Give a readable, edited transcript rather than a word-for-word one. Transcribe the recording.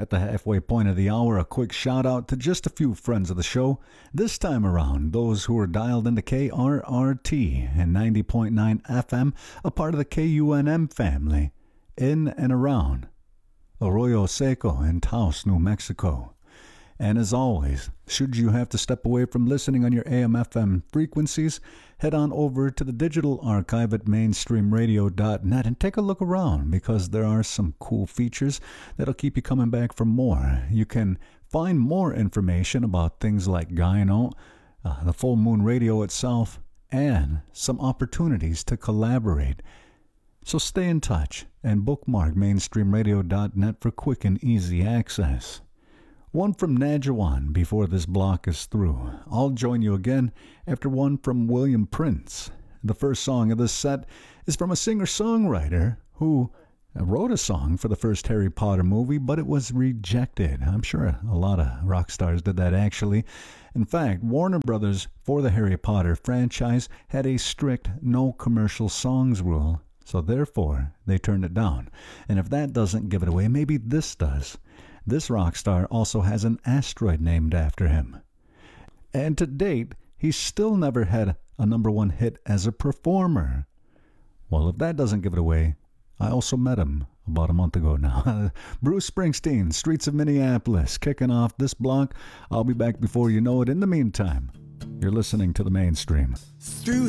At the halfway point of the hour, a quick shout out to just a few friends of the show. This time around, those who are dialed into KRRT and 90.9 FM, a part of the KUNM family, in and around Arroyo Seco and Taos, New Mexico. And as always, should you have to step away from listening on your AM/FM frequencies, head on over to the digital archive at mainstreamradio.net and take a look around, because there are some cool features that'll keep you coming back for more. You can find more information about things like Gyno, the Full Moon Radio itself, and some opportunities to collaborate. So stay in touch and bookmark mainstreamradio.net for quick and easy access. One from Najawan before this block is through. I'll join you again after one from William Prince. The first song of this set is from a singer-songwriter who wrote a song for the first Harry Potter movie, but it was rejected. I'm sure a lot of rock stars did that, actually. In fact, Warner Brothers, for the Harry Potter franchise, had a strict no commercial songs rule, so therefore they turned it down. And if that doesn't give it away, maybe this does. This rock star also has an asteroid named after him. And to date, he's still never had a number one hit as a performer. Well, if that doesn't give it away, I also met him about a month ago now. Bruce Springsteen, Streets of Minneapolis, kicking off this block. I'll be back before you know it. In the meantime, you're listening to The Mainstream. Through